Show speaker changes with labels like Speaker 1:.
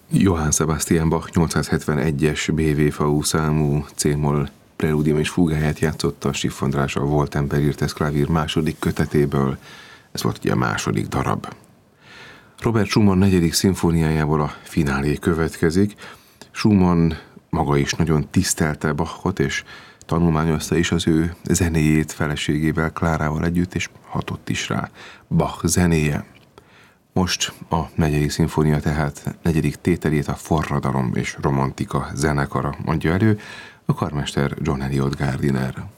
Speaker 1: Johann Sebastian Bach 871-es BWV számú C-moll preludium és fugáját játszotta Schiff András a Wohltemper írtes klavír második kötetéből. Ez volt ugye a második darab. Robert Schumann 4. szimfóniájából a finálé következik. Schumann maga is nagyon tisztelte Bachot, és tanulmányozta is az ő zenéjét feleségével, Klárával együtt, és hatott is rá Bach zenéje. Most a 4. szimfónia, tehát 4. tételét a Forradalom és Romantika zenekara adja elő, a karmester John Eliot Gardiner.